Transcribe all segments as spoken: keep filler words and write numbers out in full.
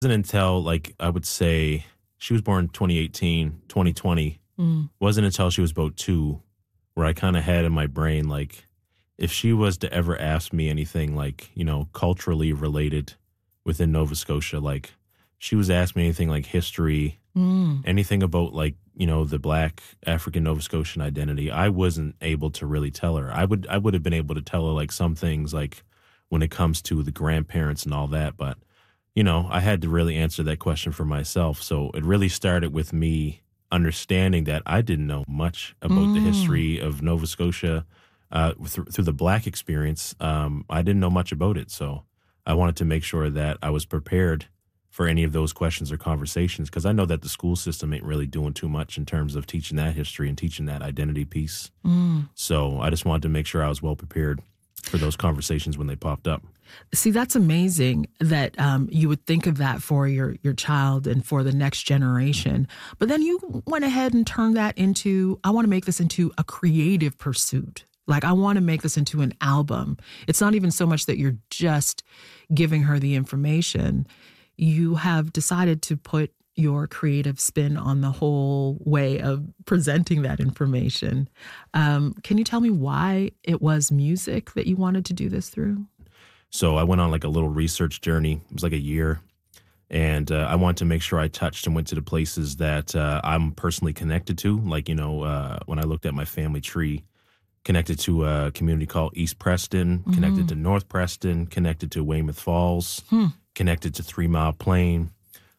wasn't until, like, I would say she was born twenty eighteen, twenty twenty. Mm. Wasn't until she was about two where I kind of had in my brain, like, if she was to ever ask me anything, like, you know, culturally related within Nova Scotia, like, she was asking me anything like history, mm. anything about, like, you know, the Black African Nova Scotian identity, I wasn't able to really tell her. I would I would have been able to tell her, like, some things, like, when it comes to the grandparents and all that, but, you know, I had to really answer that question for myself. So it really started with me understanding that I didn't know much about mm. the history of Nova Scotia uh, th- through the Black experience. Um, I didn't know much about it, so I wanted to make sure that I was prepared for any of those questions or conversations, because I know that the school system ain't really doing too much in terms of teaching that history and teaching that identity piece. Mm. So I just wanted to make sure I was well prepared for those conversations when they popped up. See, that's amazing that um, you would think of that for your, your child and for the next generation. But then you went ahead and turned that into, I want to make this into a creative pursuit. Like, I want to make this into an album. It's not even so much that you're just giving her the information. You have decided to put your creative spin on the whole way of presenting that information. Um, can you tell me why it was music that you wanted to do this through? So I went on like a little research journey. It was like a year. And uh, I wanted to make sure I touched and went to the places that uh, I'm personally connected to. Like, you know, uh, when I looked at my family tree, connected to a community called East Preston, mm-hmm. connected to North Preston, connected to Weymouth Falls, hmm. connected to Three Mile Plain,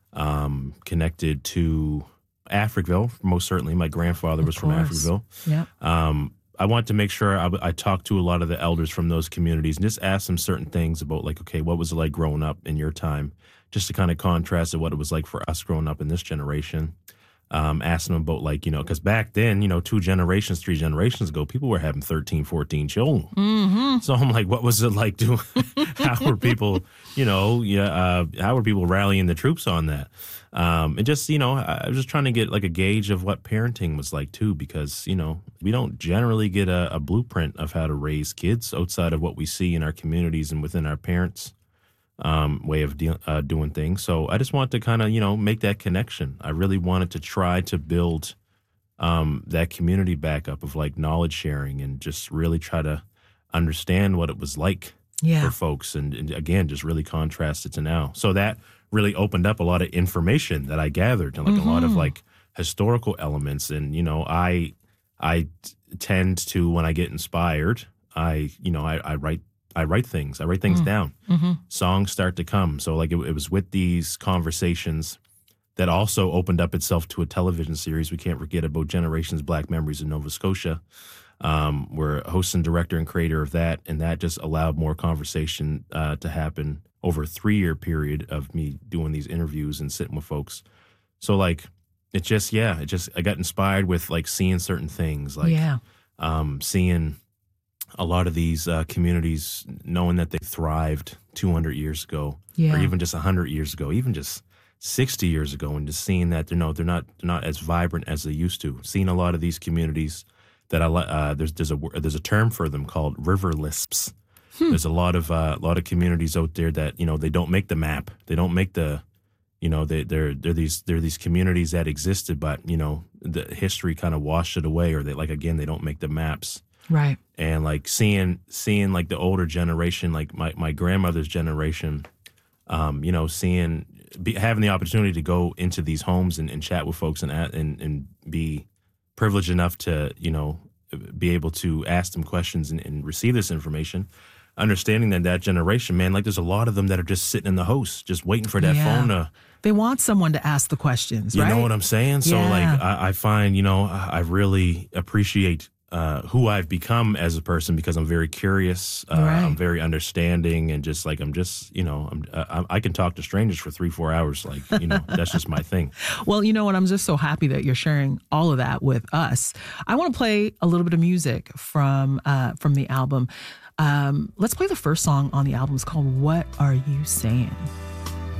um, connected to Africville. Most certainly, my grandfather was from Africville. Yeah. Um, I wanted to make sure I, I talked to a lot of the elders from those communities and just asked them certain things about, like, okay, what was it like growing up in your time? Just to kind of contrast to what it was like for us growing up in this generation. Um, asking them about, like, you know, because back then, you know, two generations, three generations ago, people were having thirteen, fourteen children. Mm-hmm. So I'm like, what was it like doing? How were people, you know, yeah, uh, how were people rallying the troops on that? Um, and just, you know, I was just trying to get like a gauge of what parenting was like too, because, you know, we don't generally get a, a blueprint of how to raise kids outside of what we see in our communities and within our parents' um, way of de- uh, doing things. So I just wanted to kind of, you know, make that connection. I really wanted to try to build um, that community back up of like knowledge sharing and just really try to understand what it was like yeah. for folks. And, and again, just really contrast it to now. So that really opened up a lot of information that I gathered and like mm-hmm. a lot of like historical elements. And, you know, I, I tend to, when I get inspired, I, you know, I, I write, I write things, I write things mm-hmm. down. Mm-hmm. Songs start to come. So like it, it was with these conversations that also opened up itself to a television series. We can't forget about Generations Black Memories in Nova Scotia. Um, we're a host and director and creator of that. And that just allowed more conversation uh, to happen over a three-year period of me doing these interviews and sitting with folks. So, like, it just, yeah, it just, I got inspired with, like, seeing certain things, like yeah. um, seeing a lot of these uh, communities, knowing that they thrived two hundred years ago, yeah. or even just one hundred years ago, even just sixty years ago, and just seeing that they're, no, they're not, they're not as vibrant as they used to. Seeing a lot of these communities that I, uh, there's, there's a, there's a term for them called river lisps. Hmm. There's a lot of uh, a lot of communities out there that, you know, they don't make the map. They don't make the, you know, they they're they're these they're these communities that existed, but, you know, the history kind of washed it away, or they, like, again, they don't make the maps. Right. And like seeing seeing like the older generation, like my, my grandmother's generation, um, you know, seeing be, having the opportunity to go into these homes and, and chat with folks and and and be privileged enough to, you know, be able to ask them questions and, and receive this information. Understanding that that generation, man, like there's a lot of them that are just sitting in the house, just waiting for that yeah. phone to. They want someone to ask the questions, you right? You know what I'm saying? So yeah. like I, I find, you know, I really appreciate uh, who I've become as a person because I'm very curious. Uh, right. I'm very understanding and just like, I'm just, you know, I'm, uh, I can talk to strangers for three, four hours. Like, you know, that's just my thing. Well, you know what? I'm just so happy that you're sharing all of that with us. I want to play a little bit of music from, uh, from the album. Um, let's play the first song on the album. It's called What Are You Saying?